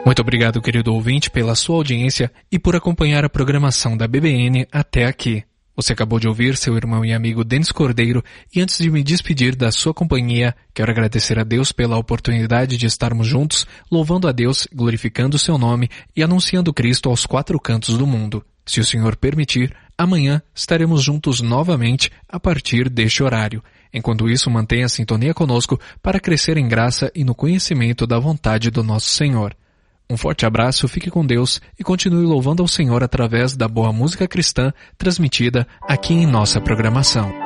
Muito obrigado, querido ouvinte, pela sua audiência e por acompanhar a programação da BBN até aqui. Você acabou de ouvir seu irmão e amigo Denis Cordeiro e antes de me despedir da sua companhia, quero agradecer a Deus pela oportunidade de estarmos juntos, louvando a Deus, glorificando o seu nome e anunciando Cristo aos 4 cantos do mundo. Se o Senhor permitir, amanhã estaremos juntos novamente a partir deste horário. Enquanto isso, mantenha a sintonia conosco para crescer em graça e no conhecimento da vontade do nosso Senhor. Um forte abraço, fique com Deus e continue louvando ao Senhor através da boa música cristã transmitida aqui em nossa programação.